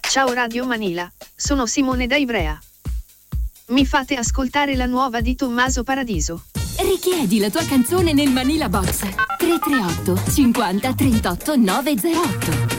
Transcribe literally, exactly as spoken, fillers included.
Ciao Radio Manila, sono Simone da Ivrea. Mi fate ascoltare la nuova di Tommaso Paradiso. Richiedi la tua canzone nel Manila Box tre tre otto cinquanta trentotto novecentotto.